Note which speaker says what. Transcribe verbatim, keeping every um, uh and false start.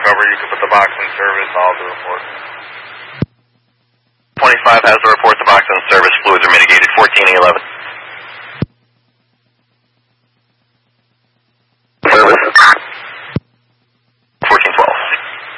Speaker 1: cover. You can put the box in service. I'll have the report.
Speaker 2: twenty-five has the report. The box in service. Fluids are mitigated.